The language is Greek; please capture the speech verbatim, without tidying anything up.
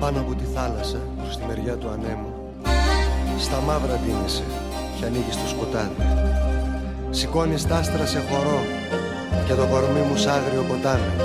πάνω από τη θάλασσα προς τη μεριά του ανέμου. Στα μαύρα ντύνεσαι και ανοίγεις το σκοτάδι. Σηκώνεις τ' άστρα σε χορό και το κορμί μου σ' άγριο ποτάμι.